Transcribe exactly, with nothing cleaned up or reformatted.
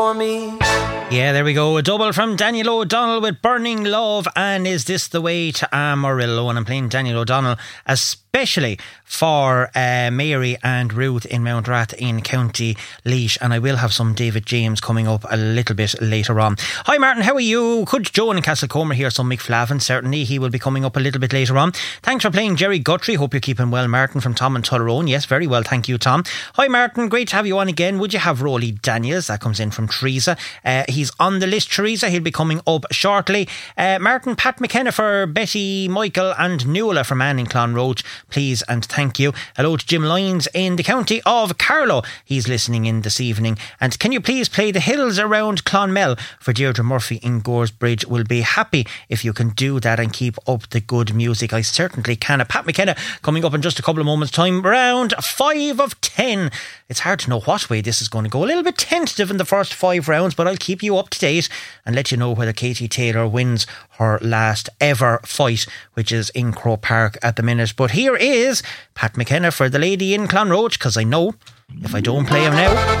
Yeah, there we go. A double from Daniel O'Donnell with Burning Love and Is This the Way to Amarillo? And I'm playing Daniel O'Donnell especially for uh, Mary and Ruth in Mount Rath in County Laois. And I will have some David James coming up a little bit later on. Hi Martin, how are you? Could Joan in Castlecomer hear some Mick Flavin? Certainly, he will be coming up a little bit later on. Thanks for playing Jerry Guthrie. Hope you're keeping well, Martin, from Tom and Tullerone. Yes, very well, thank you, Tom. Hi Martin, great to have you on again. Would you have Rolly Daniels? That comes in from Teresa. Uh, he's on the list, Teresa. He'll be coming up shortly. Uh, Martin, Pat McKenna for Betty, Michael and Nuala from Ann in Clonroach, please and thank you. Hello to Jim Lyons in the county of Carlow. He's listening in this evening. And can you please play The Hills Around Clonmel for Deirdre Murphy in Gore's Bridge? We'll be happy if you can do that and keep up the good music. I certainly can. Pat McKenna coming up in just a couple of moments' time. Round five of ten. It's hard to know what way this is going to go. A little bit tentative in the first five rounds, but I'll keep you up to date and let you know whether Katie Taylor wins her last ever fight, which is in Croke Park at the minute. But here is Pat McKenna for the lady in Clonroach, because I know if I don't play him now,